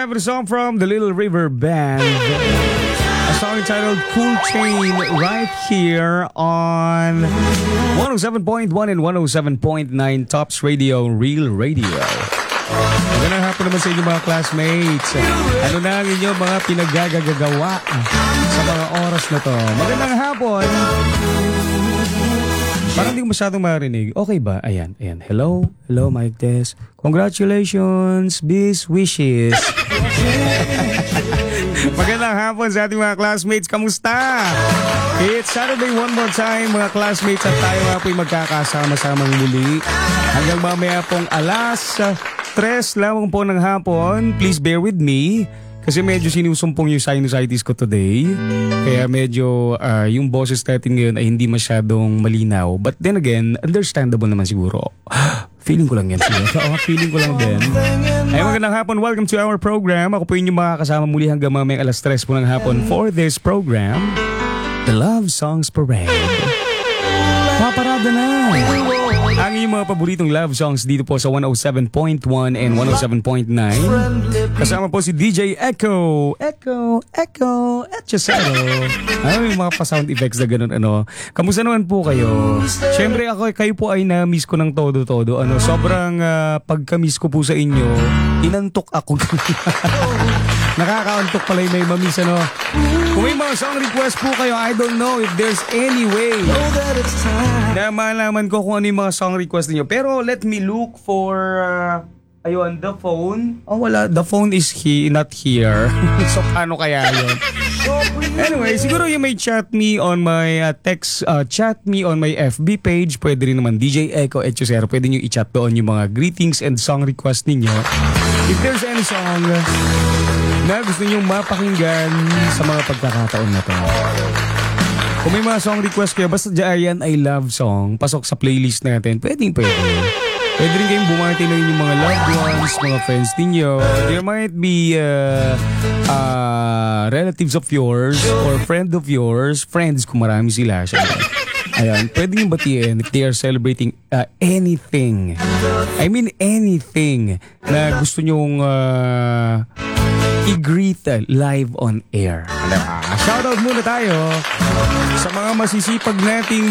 favorite song from the Little River Band. A song entitled Cool Chain right here on 107.1 and 107.9 Tops Radio, Real Radio. Magandang hapon naman sa inyo mga classmates. Ano na ang inyo mga pinaggagagawa sa mga oras na to? Magandang hapon. Parang hindi ko masyadong marinig. Okay ba? Ayan. Hello, mic test. Congratulations, best wishes. Magandang hapon sa ating mga classmates. Kamusta? It's Saturday one more time mga classmates at tayo nga po'y magkakasama-samang muli. Hanggang mamaya pong alas 3 lamang po ng hapon. Please bear with me. Kasi medyo sinusumpong yung sinusitis ko today. Kaya medyo yung boses natin ngayon ay hindi masyadong malinaw. But then again, understandable naman siguro. Feeling ko lang yan siguro. Feeling ko lang din. Ay magandang hapon. Welcome to our program. Ako po yung makakasama muli hanggang mamayang alas 3 po ng hapon for this program, The Love Songs Parade. Paparada na ang inyong mga paboritong love songs dito po sa 107.1 and 107.9. Kasama po si DJ Echo Etchesero. Ano yung mga pa-sound effects na ganun ano. Kamusta naman po kayo? Siyempre kayo po ay na-miss ko ng todo-todo. Sobrang pagka-miss ko po sa inyo, inantok ako. Nakakaantok pala yung may mamiss ano. Kung may mga song request po kayo, I don't know if there's any way na malaman ko kung ano yung mga song request niyo. Pero let me look for ayun, the phone. Oh wala, the phone is not here. So paano kaya yun? Anyway, siguro you may chat me on my chat me on my FB page. Pwede rin naman DJ Echo Etchesero. Pwede nyo i-chat doon yung mga greetings and song request ninyo. If there's any song na gusto nyo mapakinggan sa mga pagkakataon na to. Kung may mga song request kayo, basta dyan ay love song, pasok sa playlist natin, pwede. Pwede rin kayong bumati ng inyong mga loved ones, mga friends ninyo. There might be relatives of yours or friend of yours, friends kung marami sila. Ayan, pwede nyo batiin if they are celebrating anything. I mean anything na gusto nyong i-greet live on air. Shoutout muna tayo sa mga masisipag nating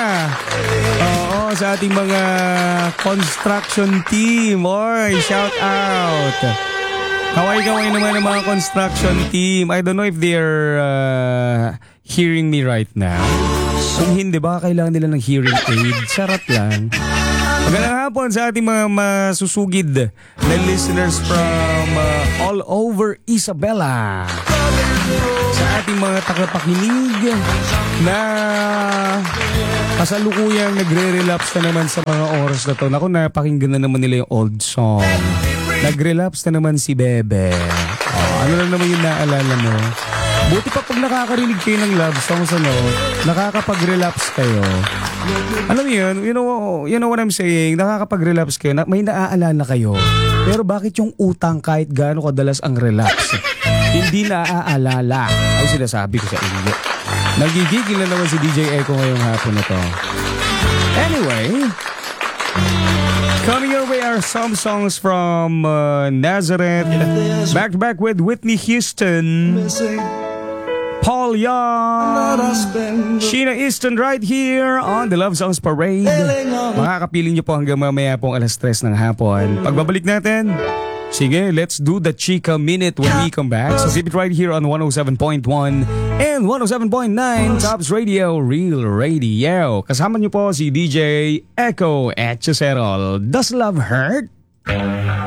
sa ating mga construction team. Oy, shout out. Kaway-kaway naman ang mga construction team. I don't know if they're hearing me right now. Kung hindi, baka kailangan nila ng hearing aid. Sarap lang. Magandang hapon sa ating mga masusugid na listeners from all over Isabela. Sa ating mga tagapakinig na kasalukuyang nagre-relapse na naman sa mga oras na to. Naku, napakinggan na naman nila yung old song. Nag-relapse na naman si Bebe. Ano lang naman yung naalala mo? Buti pa pag nakakarinig kayo ng love songs, nakakapag-relapse kayo. Alam mo yun, you know what I'm saying? Nakakapag-relapse kayo, may naaalala kayo. Pero bakit yung utang kahit gaano kadalas ang relapse, hindi naaalala? Ay sinasabi ko sa inyo. Nagigigil na naman si DJ Echo ngayong hapon na to. Anyway, coming your way are some songs from Nazareth. Back to back with Whitney Houston, Paul Young, Sheena Easton right here on the Love Songs Parade. Makakapiling niyo po hanggang mamaya pong alas 3 ng hapon. Pagbabalik natin, sige, let's do the Chika Minute when we come back. So keep it right here on 107.1 and 107.9 Tops Radio, Real Radio. Kasama niyo po si DJ Echo Etchesero. Does love hurt?